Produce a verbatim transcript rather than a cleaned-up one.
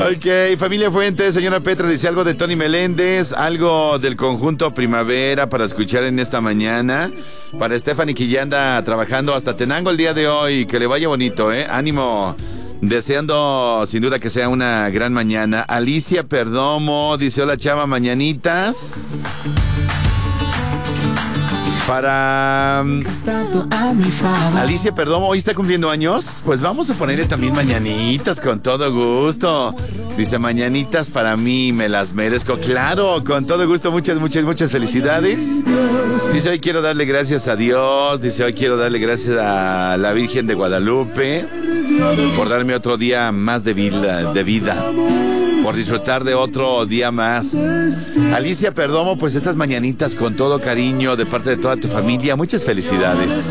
Ok, familia Fuentes, señora Petra dice algo de Tony Meléndez, algo del conjunto Primavera para escuchar en esta mañana. Para Stephanie que ya anda trabajando hasta Tenango el día de hoy, que le vaya bonito, ¿eh? Ánimo. Deseando sin duda que sea una gran mañana. Alicia Perdomo dice hola chava, mañanitas. Para um, Alicia Perdomo, hoy está cumpliendo años. Pues vamos a ponerle también mañanitas con todo gusto. Dice mañanitas para mí, me las merezco. Claro, con todo gusto, muchas, muchas, muchas felicidades. Dice hoy quiero darle gracias a Dios. Dice hoy quiero darle gracias a la Virgen de Guadalupe por darme otro día más de vida, de vida. Por disfrutar de otro día más. Alicia Perdomo, pues estas mañanitas con todo cariño de parte de toda tu familia. Muchas felicidades.